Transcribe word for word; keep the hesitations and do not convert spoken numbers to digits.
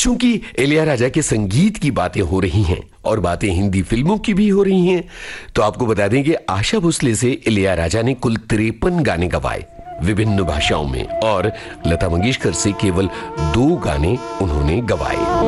चूंकि इलैयाराजा के संगीत की बातें हो रही हैं और बातें हिंदी फिल्मों की भी हो रही हैं, तो आपको बता दें कि आशा भोसले से इलैयाराजा ने कुल तिरपन गाने गवाए विभिन्न भाषाओं में, और लता मंगेशकर से केवल दो गाने उन्होंने गवाए।